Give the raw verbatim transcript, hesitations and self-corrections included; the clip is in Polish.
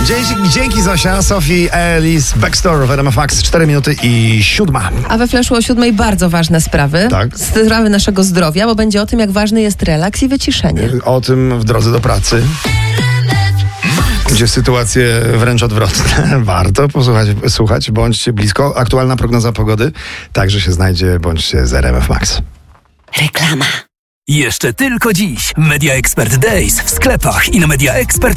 Dzięki, dzięki Zosia, Sophie Ellis Bextor w R M F Max, cztery minuty i siódma. A we Flashu o siódmej bardzo ważne sprawy. Tak. Sprawy naszego zdrowia, bo będzie o tym, jak ważny jest relaks i wyciszenie. O tym w drodze do pracy. Gdzie sytuacje wręcz odwrotne. Warto posłuchać, słuchać, bądźcie blisko. Aktualna prognoza pogody także się znajdzie, bądźcie z R M F Max. Reklama. Jeszcze tylko dziś Media Expert Days w sklepach i na media expert